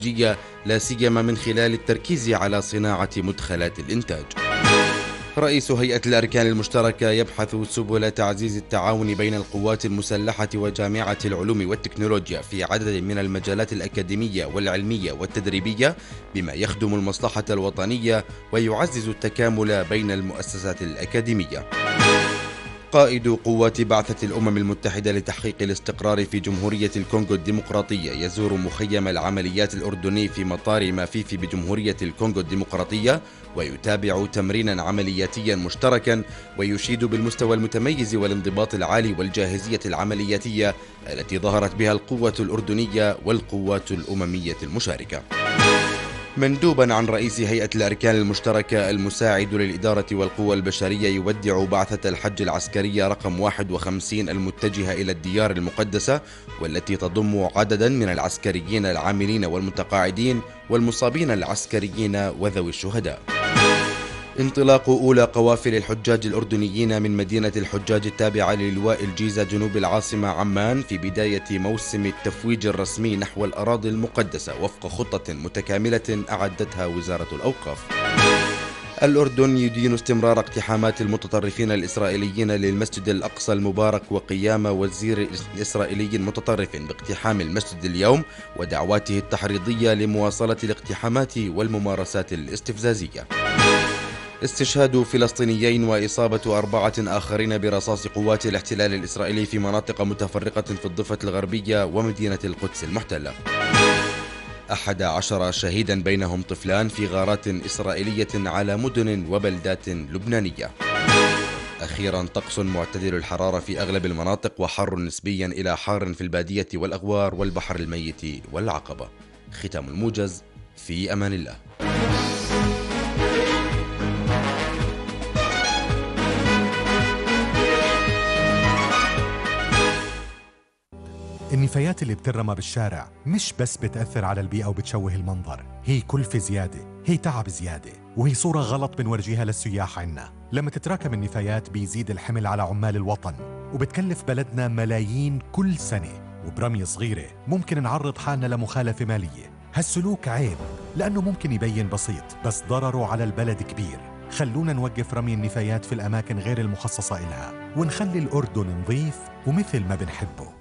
لا سيما من خلال التركيز على صناعة مدخلات الإنتاج. رئيس هيئة الأركان المشتركة يبحث سبل تعزيز التعاون بين القوات المسلحة وجامعة العلوم والتكنولوجيا في عدد من المجالات الأكاديمية والعلمية والتدريبية بما يخدم المصلحة الوطنية ويعزز التكامل بين المؤسسات الأكاديمية. قائد قوات بعثة الأمم المتحدة لتحقيق الاستقرار في جمهورية الكونغو الديمقراطية يزور مخيم العمليات الأردني في مطار مافيفي بجمهورية الكونغو الديمقراطية ويتابع تمرينا عملياتيا مشتركا ويشيد بالمستوى المتميز والانضباط العالي والجاهزية العملياتية التي ظهرت بها القوة الأردنية والقوات الأممية المشاركة. مندوبا عن رئيس هيئة الأركان المشتركة المساعد للإدارة والقوى البشرية يودع بعثة الحج العسكرية رقم 51 المتجهة إلى الديار المقدسة والتي تضم عددا من العسكريين العاملين والمتقاعدين والمصابين العسكريين وذوي الشهداء. انطلاق أولى قوافل الحجاج الأردنيين من مدينة الحجاج التابعة للواء الجيزة جنوب العاصمة عمان في بداية موسم التفويج الرسمي نحو الأراضي المقدسة وفق خطة متكاملة أعدتها وزارة الأوقاف. الأردن يدين استمرار اقتحامات المتطرفين الإسرائيليين للمسجد الأقصى المبارك وقيام وزير إسرائيلي متطرف باقتحام المسجد اليوم ودعواته التحريضية لمواصلة الاقتحامات والممارسات الاستفزازية. استشهاد فلسطينيين وإصابة 4 آخرين برصاص قوات الاحتلال الإسرائيلي في مناطق متفرقة في الضفة الغربية ومدينة القدس المحتلة. 11 شهيدا بينهم طفلان في غارات إسرائيلية على مدن وبلدات لبنانية. أخيرا طقس معتدل الحرارة في أغلب المناطق وحر نسبيا إلى حار في البادية والأغوار والبحر الميت والعقبة. ختام الموجز، في أمان الله. النفايات اللي بترمى بالشارع مش بس بتأثر على البيئة وبتشوه المنظر، هي كلفة زيادة، هي تعب زيادة، وهي صورة غلط بنورجيها للسياح عنا. لما تتراكم النفايات بيزيد الحمل على عمال الوطن وبتكلف بلدنا ملايين كل سنة، وبرمية صغيرة ممكن نعرض حالنا لمخالفة مالية. هالسلوك عيب لأنه ممكن يبين بسيط بس ضرره على البلد كبير. خلونا نوقف رمي النفايات في الأماكن غير المخصصة إلها ونخلي الأردن نظيف ومثل ما بنحبه.